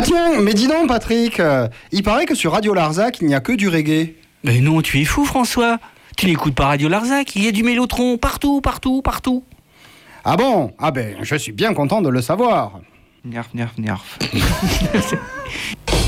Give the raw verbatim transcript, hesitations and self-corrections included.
tiens, mais dis donc Patrick, euh, il paraît que sur Radio Larzac, il n'y a que du reggae. Mais non, tu es fou François. Tu n'écoutes pas Radio Larzac, il y a du mélotron partout, partout, partout. Ah bon? Ah ben, je suis bien content de le savoir. Nerf, nerf, nerf.